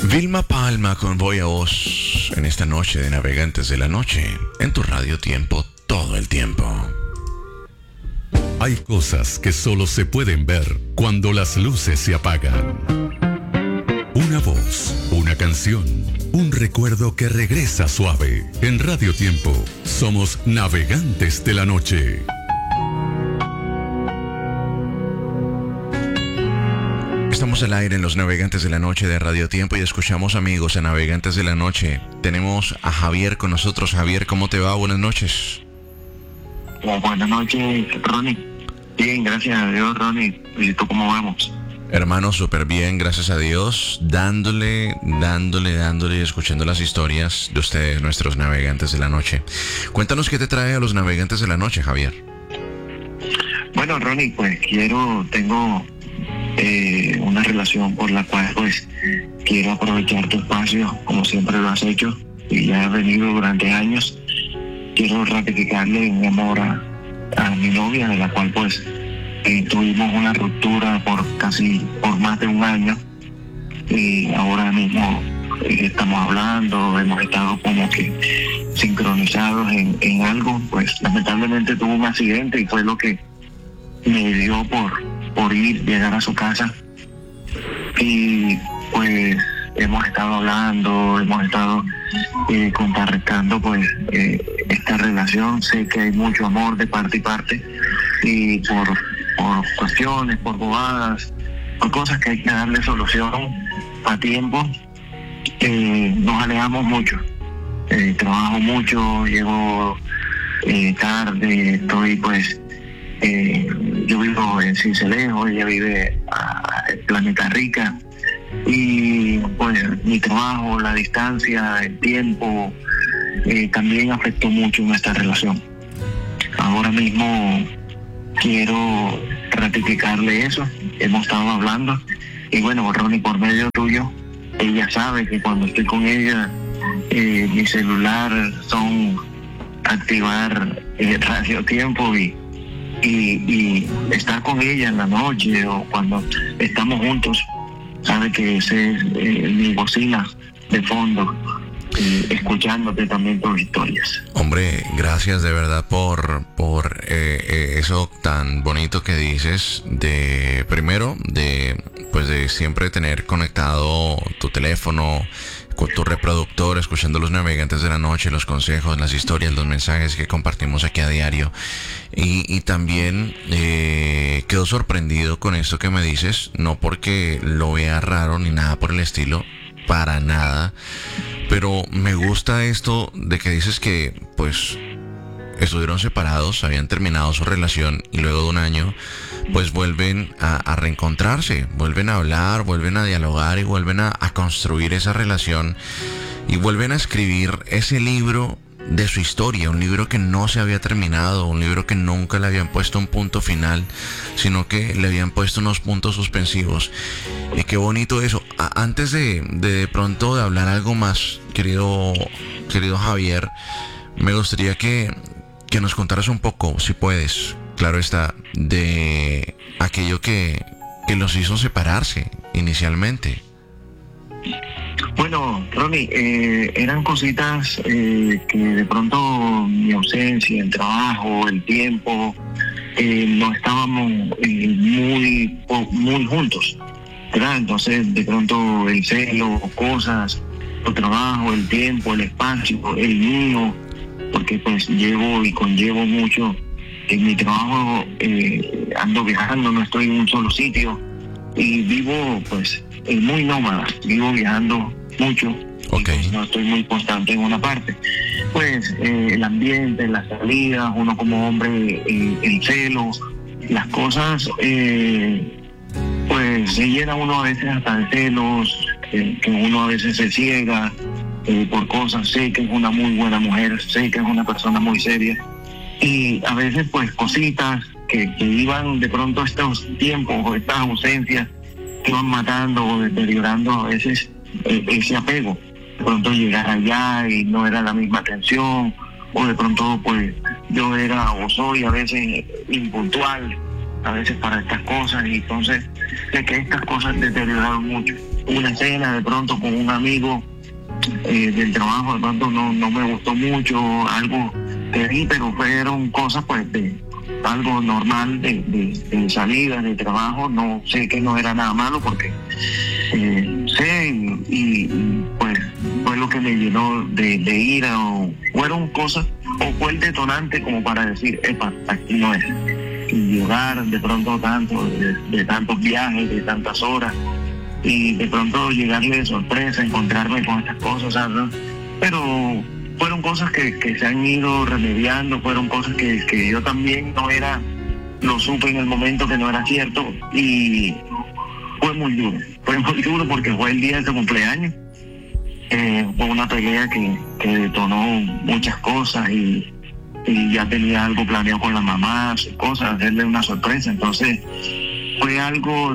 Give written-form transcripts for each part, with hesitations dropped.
Vilma Palma con Voy a Vos en esta noche de Navegantes de la Noche, en tu Radio Tiempo, todo el tiempo. Hay cosas que solo se pueden ver cuando las luces se apagan. Una voz, una canción, un recuerdo que regresa suave. En Radio Tiempo, somos Navegantes de la Noche. Estamos al aire en los Navegantes de la Noche de Radio Tiempo y escuchamos, amigos, a Navegantes de la Noche. Tenemos a Javier con nosotros. Javier, ¿cómo te va? Buenas noches. Buenas noches, Ronnie. Bien, gracias a Dios, Ronnie. ¿Y tú cómo vamos? Hermano, súper bien, gracias a Dios. Dándole y escuchando las historias de ustedes, nuestros Navegantes de la Noche. Cuéntanos qué te trae a los Navegantes de la Noche, Javier. Bueno, Ronnie, pues tengo una relación por la cual pues quiero aprovechar tu espacio como siempre lo has hecho y ya has venido durante años. Quiero ratificarle mi amor a mi novia, de la cual pues tuvimos una ruptura por más de un año y ahora mismo estamos hablando, hemos estado como que sincronizados en algo. Pues lamentablemente tuvo un accidente y fue lo que me dio por llegar a su casa y pues hemos estado hablando, hemos estado compartiendo pues esta relación. Sé que hay mucho amor de parte y parte y por cuestiones, por bobadas, por cosas que hay que darle solución a tiempo, nos alejamos mucho. Trabajo mucho, llego tarde, estoy pues yo vivo en Sincelejo, ella vive en Planeta Rica y pues mi trabajo, la distancia, el tiempo también afectó mucho nuestra relación. Ahora mismo quiero ratificarle eso, hemos estado hablando y bueno, Ronnie, por medio tuyo, ella sabe que cuando estoy con ella mi celular son activar Radio Tiempo y estar con ella en la noche o cuando estamos juntos, sabe que ese es mi bocina de fondo, escuchándote también tus historias. Hombre, gracias de verdad por eso tan bonito que dices, primero de siempre tener conectado tu teléfono con tu reproductor, escuchando los Navegantes de la Noche, los consejos, las historias, los mensajes que compartimos aquí a diario. Y también quedo sorprendido con esto que me dices, no porque lo vea raro ni nada por el estilo, para nada, pero me gusta esto de que dices que pues estuvieron separados, habían terminado su relación y luego de un año pues vuelven a reencontrarse, vuelven a hablar, vuelven a dialogar y vuelven a construir esa relación y vuelven a escribir ese libro de su historia, un libro que no se había terminado, un libro que nunca le habían puesto un punto final, sino que le habían puesto unos puntos suspensivos. Y qué bonito eso. Antes de pronto de hablar algo más, querido Javier, me gustaría que nos contaras un poco, si puedes, claro está, de aquello que los hizo separarse inicialmente. Bueno, Ronnie, eran cositas que de pronto mi ausencia, el trabajo, el tiempo, no estábamos muy juntos, ¿verdad? Entonces de pronto el celo, cosas, el trabajo, el tiempo, el espacio, el mío, porque pues llevo y conllevo mucho en mi trabajo, ando viajando, no estoy en un solo sitio y vivo pues muy nómada, vivo viajando mucho. Okay. Pues no estoy muy constante en una parte. Pues el ambiente, las salidas, uno como hombre, el celo, las cosas, pues se llena uno a veces hasta de celos, que uno a veces se ciega por cosas. Sé que es una muy buena mujer, sé que es una persona muy seria y a veces pues cositas que iban de pronto estos tiempos o estas ausencias que van matando o deteriorando a veces ese apego. De pronto llegar allá y no era la misma atención, o de pronto pues yo era o soy a veces impuntual, a veces para estas cosas, y entonces sé que estas cosas deterioraron mucho. una cena de pronto con un amigo del trabajo, de pronto no me gustó mucho, algo que vi, pero fueron cosas pues de algo normal de salida, de trabajo. No sé que no era nada malo porque sé y pues fue lo que me llenó de ira, o fueron cosas, o fue el detonante como para decir, epa, aquí no es. Y llegar de pronto tanto, de tantos viajes, de tantas horas, y de pronto llegarle de sorpresa, encontrarme con estas cosas, ¿sabes? Pero fueron cosas que se han ido remediando, fueron cosas que yo también lo supe en el momento que no era cierto, y fue muy duro porque fue el día de su cumpleaños. Fue una pelea que detonó muchas cosas, y ya tenía algo planeado con la mamá, sus cosas, hacerle una sorpresa. Entonces fue algo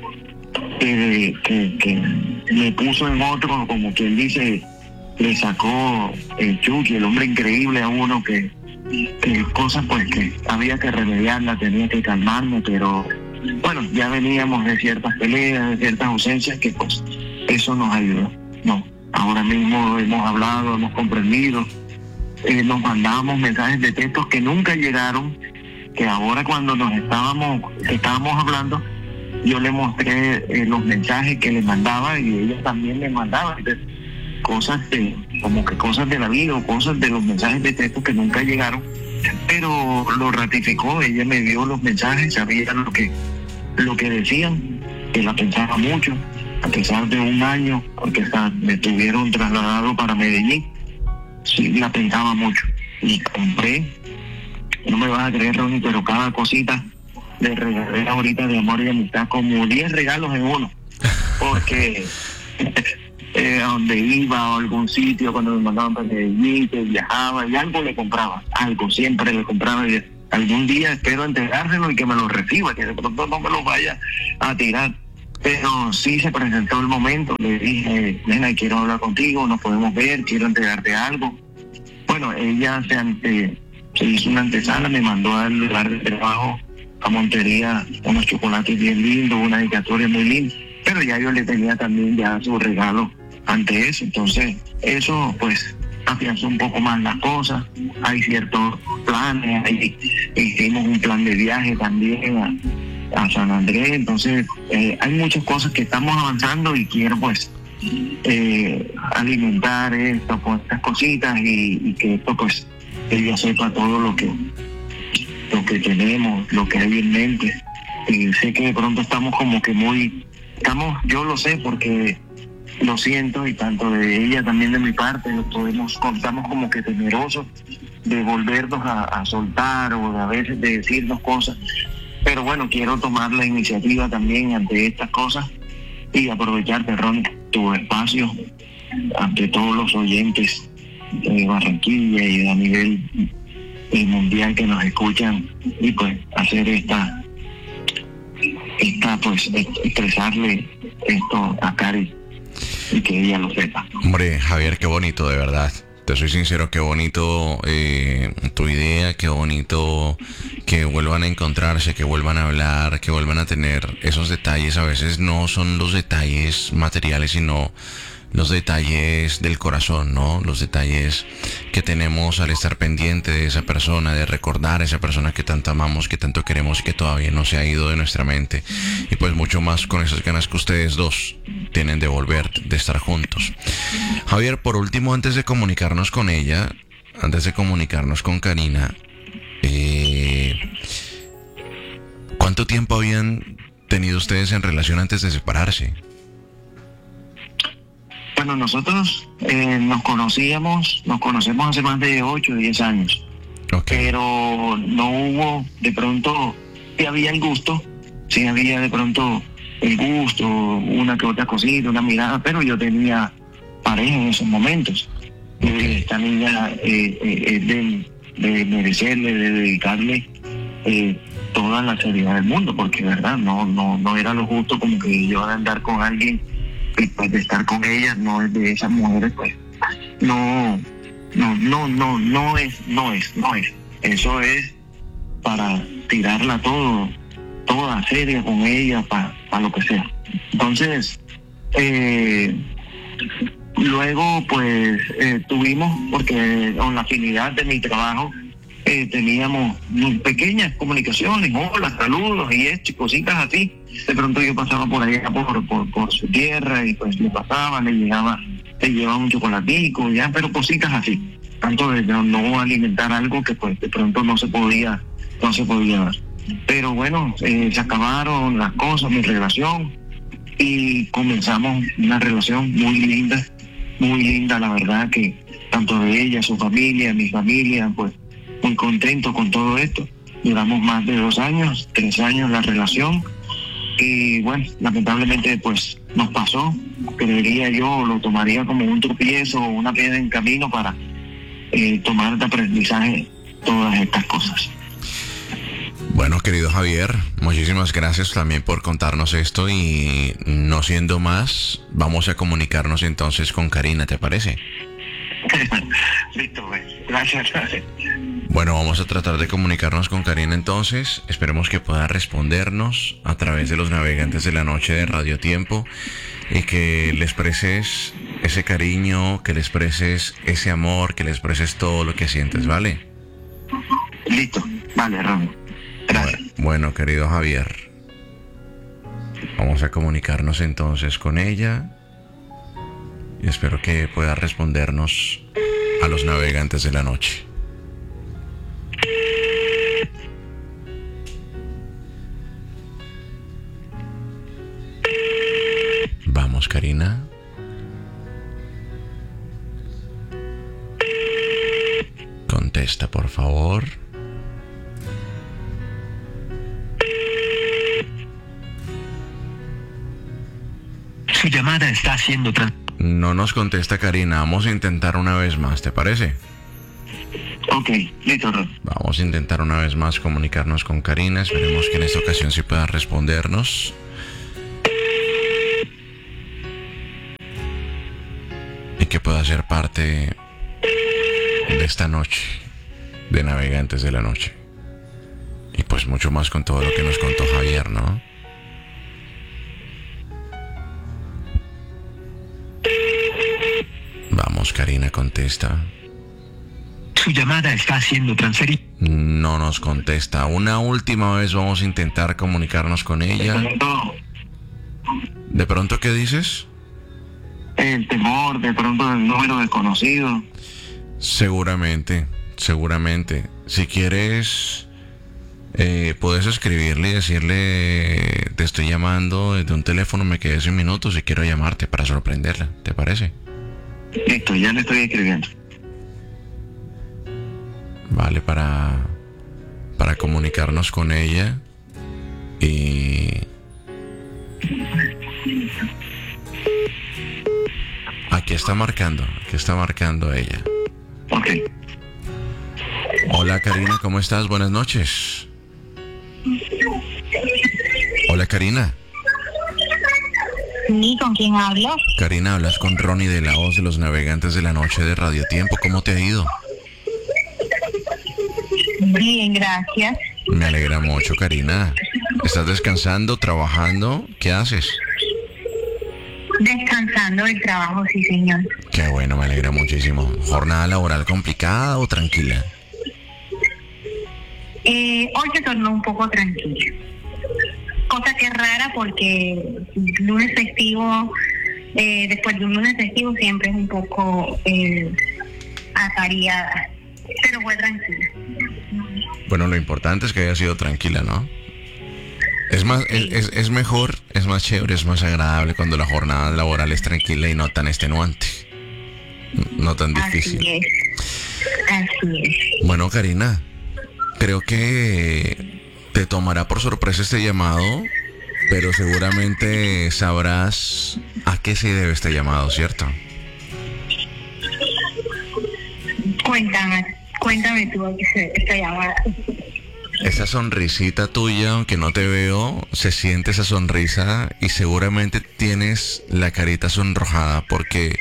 que me puso en otro, como quien dice, le sacó el Chucky, el hombre increíble a uno, que cosas pues que había que remediarla, tenía que calmarme, pero bueno, ya veníamos de ciertas peleas, de ciertas ausencias, que pues eso nos ayudó. No, ahora mismo hemos hablado, hemos comprendido, nos mandábamos mensajes de textos que nunca llegaron, que ahora cuando estábamos hablando, yo le mostré los mensajes que les mandaba, y ella también me mandaba. Entonces, cosas de la vida, o cosas de los mensajes de texto que nunca llegaron, pero lo ratificó. Ella me dio los mensajes, sabía lo que decían, que la pensaba mucho, a pesar de un año, porque me tuvieron trasladado para Medellín. Sí, la pensaba mucho, y compré, no me vas a creer, Ronnie, pero cada cosita de regalera ahorita de amor y amistad, como 10 regalos en uno, porque a donde iba, o algún sitio, cuando me mandaban para Medellín, viajaba, y algo le compraba, siempre le compraba, y algún día espero entregárselo y que me lo reciba, que de pronto no me lo vaya a tirar. Pero sí se presentó el momento, le dije, nena, quiero hablar contigo, nos podemos ver, quiero entregarte algo. Bueno, ella se hizo una antesala, me mandó al lugar de trabajo, a Montería, unos chocolates bien lindos, una dedicatoria muy linda, pero ya yo le tenía también ya su regalo ante eso. Entonces eso pues afianzó un poco más las cosas. Hay ciertos planes, hicimos un plan de viaje también a San Andrés. Entonces hay muchas cosas que estamos avanzando, y quiero pues alimentar esto con estas cositas, y que esto pues ella sepa todo lo que tenemos, lo que hay en mente. Y sé que de pronto estamos como que yo lo sé porque lo siento, y tanto de ella también de mi parte, estamos como que temerosos de volvernos a soltar, o a veces de decirnos cosas. Pero bueno, quiero tomar la iniciativa también ante estas cosas, y aprovecharte, Ron, tu espacio ante todos los oyentes de Barranquilla y a nivel mundial que nos escuchan, y pues hacer expresarle esto a Cari, y que ella lo sepa. Hombre, Javier, qué bonito, de verdad. Te soy sincero, qué bonito tu idea, qué bonito que vuelvan a encontrarse, que vuelvan a hablar, que vuelvan a tener esos detalles. A veces no son los detalles materiales, sino los detalles del corazón, ¿no? Los detalles que tenemos al estar pendiente de esa persona, de recordar a esa persona que tanto amamos, que tanto queremos, y que todavía no se ha ido de nuestra mente. Y pues mucho más con esas ganas que ustedes dos tienen de volver, de estar juntos. Javier, por último, antes de comunicarnos con ella, antes de comunicarnos con Karina, ¿cuánto tiempo habían tenido ustedes en relación antes de separarse? Bueno, nosotros nos conocemos hace más de 8 o 10 años. Okay. Pero no hubo, de pronto, sí había el gusto, sí había de pronto el gusto, una que otra cosita, una mirada, pero yo tenía pareja en esos momentos. Okay. Esta niña es de merecerle, de dedicarle toda la seriedad del mundo, porque verdad, no era lo justo como que yo de andar con alguien, y pues de estar con ella, no es de esas mujeres, pues no es. Eso es para tirarla toda seria con ella, para lo que sea. Entonces Luego, pues, tuvimos, porque con la afinidad de mi trabajo, teníamos pequeñas comunicaciones, hola, saludos y esto, y cositas así. De pronto yo pasaba por allá por su tierra y pues le pasaba, le llevaba un chocolatico, ya, pero cositas así. Tanto de no alimentar algo que pues de pronto no se podía dar. Pero bueno, se acabaron las cosas, mi relación, y comenzamos una relación muy linda, la verdad, que tanto de ella, su familia, mi familia, pues muy contento con todo esto. Duramos más de 2 años, 3 años la relación, y bueno, lamentablemente pues nos pasó. Creería yo, lo tomaría como un tropiezo o una piedra en camino para tomar de aprendizaje todas estas cosas. Bueno, querido Javier, muchísimas gracias también por contarnos esto, y no siendo más, vamos a comunicarnos entonces con Karina, ¿te parece? Listo, pues. Gracias. Bueno, vamos a tratar de comunicarnos con Karina entonces. Esperemos que pueda respondernos a través de los navegantes de la noche de Radio Tiempo, y que le expreses ese cariño, que le expreses ese amor, que le expreses todo lo que sientes, ¿vale? Listo, vale, Ron. Gracias. Bueno, querido Javier, vamos a comunicarnos entonces con ella, y espero que pueda respondernos a los navegantes de la noche. Vamos, Karina. Contesta, por favor. Su llamada está siendo No nos contesta Karina. Vamos a intentar una vez más, ¿te parece? Ok, listo, Ron. Vamos a intentar una vez más comunicarnos con Karina. Esperemos que en esta ocasión sí pueda respondernos. Y que pueda ser parte de esta noche de Navegantes de la Noche. Y pues mucho más con todo lo que nos contó Javier, ¿no? Vamos, Karina, contesta. Su llamada está siendo transferida. No nos contesta. Una última vez vamos a intentar comunicarnos con ella. ¿De pronto qué dices? El temor, de pronto el número desconocido. Seguramente. Si quieres, puedes escribirle y decirle: te estoy llamando desde un teléfono, me quedé 1 minuto y quiero llamarte para sorprenderla. ¿Te parece? Listo, ya le estoy escribiendo. Vale, para comunicarnos con ella. Y aquí está marcando ella. Ok. Hola, Karina, ¿cómo estás? Buenas noches. Hola, Karina. Sí, ¿con quién hablo? Karina, hablas con Ronnie de La Voz de los Navegantes de la Noche de Radio Tiempo. ¿Cómo te ha ido? Bien, gracias. Me alegra mucho, Karina. ¿Estás descansando, trabajando? ¿Qué haces? Descansando del trabajo, sí, señor. Qué bueno, me alegra muchísimo. ¿Jornada laboral complicada o tranquila? Hoy se tornó un poco tranquila. Cosa que es rara porque lunes festivo, después de un lunes festivo siempre es un poco atareada, pero fue tranquila. Bueno, lo importante es que haya sido tranquila, ¿no? Es más, es mejor, es más chévere, es más agradable cuando la jornada laboral es tranquila y no tan extenuante, no tan difícil. Así es. Bueno, Karina, creo que te tomará por sorpresa este llamado, pero seguramente sabrás a qué se debe este llamado, ¿cierto? Cuéntame tú a qué se debe esta llamada. Esa sonrisita tuya, aunque no te veo, se siente esa sonrisa y seguramente tienes la carita sonrojada porque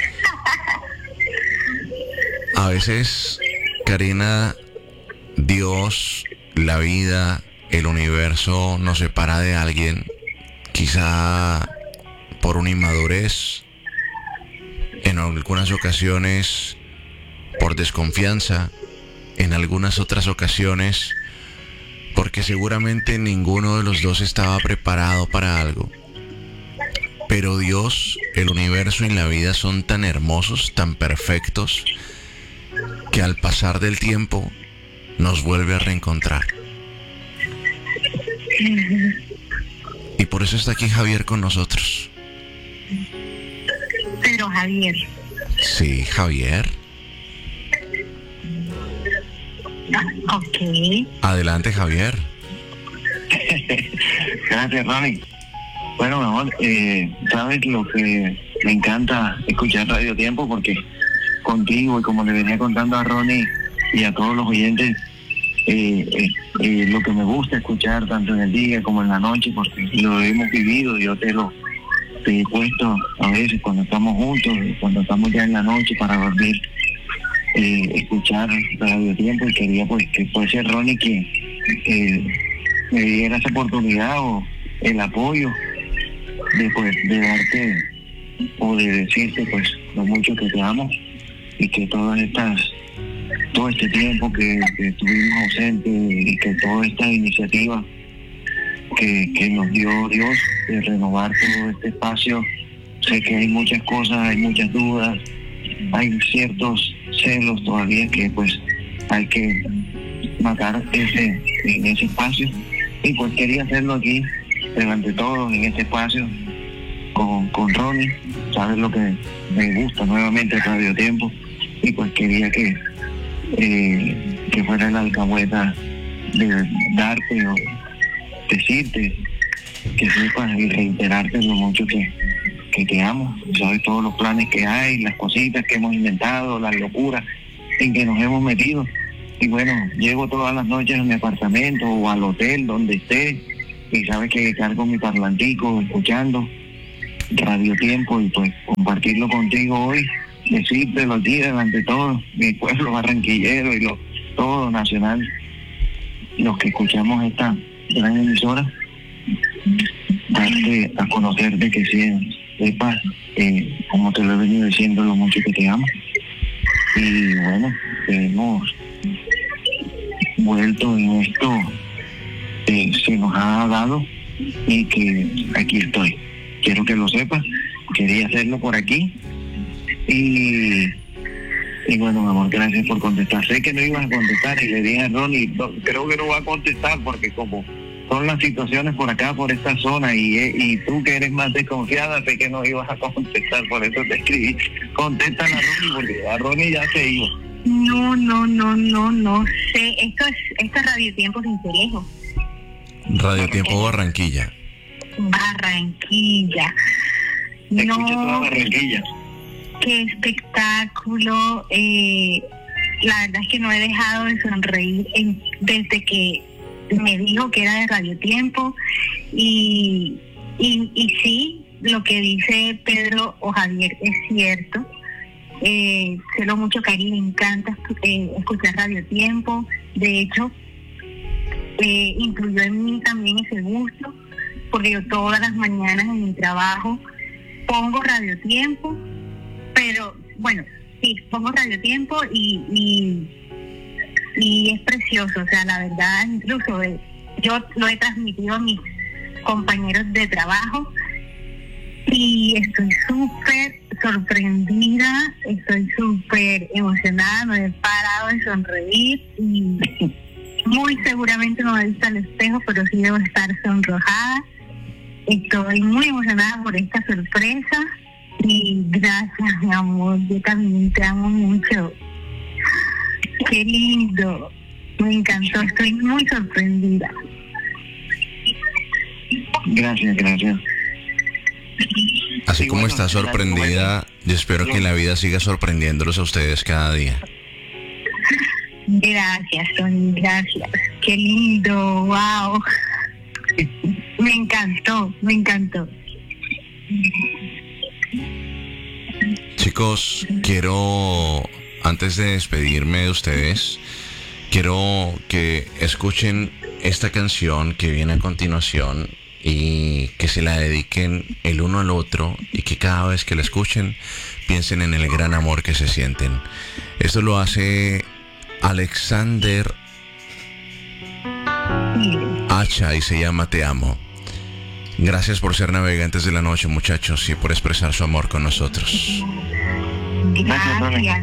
a veces, Karina, Dios, la vida, el universo nos separa de alguien, quizá por una inmadurez, en algunas ocasiones por desconfianza, en algunas otras ocasiones porque seguramente ninguno de los dos estaba preparado para algo. Pero Dios, el universo y la vida son tan hermosos, tan perfectos, que al pasar del tiempo nos vuelve a reencontrar. Y por eso está aquí Javier con nosotros. Pero Javier. Sí, Javier. Ok. Adelante, Javier. Gracias, Ronnie. Bueno, mi amor, sabes lo que me encanta escuchar Radio Tiempo, porque contigo, y como le venía contando a Ronnie y a todos los oyentes, lo que me gusta escuchar tanto en el día como en la noche, porque lo hemos vivido. Yo te he puesto a veces cuando estamos juntos, cuando estamos ya en la noche para dormir, escuchar Radio Tiempo, y quería pues que fuese Ronnie quien me diera esa oportunidad o el apoyo de darte o de decirte pues lo mucho que te amo, y que todo este tiempo que estuvimos ausentes, y que toda esta iniciativa que nos dio Dios de renovar todo este espacio, sé que hay muchas cosas, hay muchas dudas, hay ciertos celos todavía que pues hay que matar en ese espacio, y pues quería hacerlo aquí delante de todos en este espacio con Ronnie. Sabes lo que me gusta nuevamente Radio Tiempo, y pues quería que fuera la alcahueta de darte o decirte que sepas y reiterarte lo mucho que te amo. Sabes todos los planes que hay, las cositas que hemos inventado, las locuras en que nos hemos metido. Y bueno, llego todas las noches a mi apartamento o al hotel donde esté, y sabes que cargo mi parlantico escuchando Radio Tiempo, y pues compartirlo contigo hoy, decírtelo a ti delante de todo mi pueblo barranquillero y todo nacional, los que escuchamos esta gran emisora, darte a conocerte que sepas, como te lo he venido diciendo, lo mucho que te amo. Y bueno, hemos vuelto en esto, se nos ha dado, y que aquí estoy. Quiero que lo sepas, quería hacerlo por aquí. Y bueno, mi amor, gracias por contestar. Sé que no ibas a contestar, y le dije a Ronnie, creo que no va a contestar, porque como son las situaciones por acá, por esta zona, y tú que eres más desconfiada, sé que no ibas a contestar, por eso te escribí. Contesta a Ronnie, porque a Ronnie ya se iba. No sé. Esto es Radio Tiempo sin ser lejos. Radio Tiempo Barranquilla. Barranquilla. Te escucho toda Barranquilla. Qué espectáculo. La verdad es que no he dejado de sonreír desde que me dijo que era de Radio Tiempo, y sí, lo que dice Pedro o Javier es cierto. Sé lo mucho que a él le encanta escuchar Radio Tiempo. De hecho, incluyó en mí también ese gusto, porque yo todas las mañanas en mi trabajo pongo Radio Tiempo, pero bueno, sí, pongo Radio Tiempo y es precioso. O sea, la verdad, incluso yo lo he transmitido a mis compañeros de trabajo, y estoy súper sorprendida, estoy súper emocionada, no he parado de sonreír, y muy seguramente no me he visto al espejo, pero sí debo estar sonrojada. Estoy muy emocionada por esta sorpresa, y gracias, mi amor, yo también te amo mucho. Qué lindo, me encantó, estoy muy sorprendida. Gracias. Así Sí, como bueno, está sorprendida, yo espero que la vida siga sorprendiéndolos a ustedes cada día. Gracias, Tony, gracias. Qué lindo, wow. Me encantó. Chicos, quiero, antes de despedirme de ustedes, quiero que escuchen esta canción que viene a continuación. y que se la dediquen el uno al otro y que cada vez que la escuchen piensen en el gran amor que se sienten. Esto lo hace Alexander Hacha y se llama Te Amo. Gracias por ser navegantes de la noche, muchachos, y por expresar su amor con nosotros. Gracias, Ronnie. Gracias.